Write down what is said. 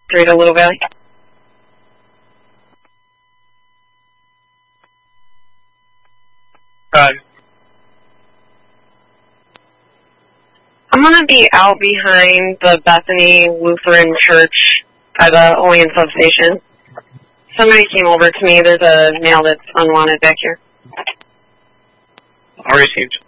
Through to Little Valley. I'm going to be out behind the Bethany Lutheran Church by the Olean substation. Somebody came over to me. There's a male that's unwanted back here. All received.